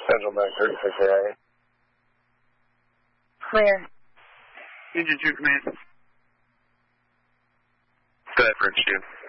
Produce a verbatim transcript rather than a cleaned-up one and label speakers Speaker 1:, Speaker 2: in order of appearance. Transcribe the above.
Speaker 1: Central nine thirty-six A I.
Speaker 2: Clear.
Speaker 3: Engine two command.
Speaker 1: Stafford, you.